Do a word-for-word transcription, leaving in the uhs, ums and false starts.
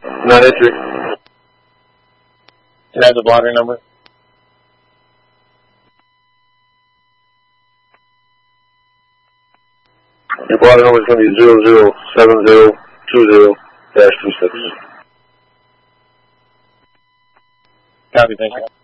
Not entry. Can I have the blotter number? Your blotter number is going to be zero zero seven zero two zero dash two six. Copy, thank you.